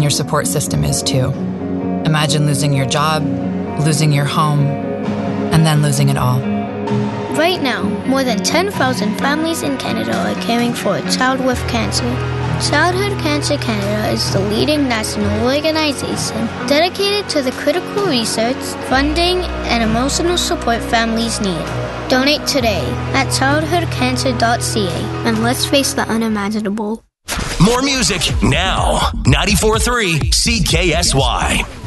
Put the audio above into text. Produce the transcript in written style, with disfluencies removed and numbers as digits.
your support system is too. Imagine losing your job, losing your home, and then losing it all. Right now, more than 10,000 families in Canada are caring for a child with cancer. Childhood Cancer Canada is the leading national organization dedicated to the critical research, funding, and emotional support families need. Donate today at childhoodcancer.ca and let's face the unimaginable. More music now. 94.3 CKSY.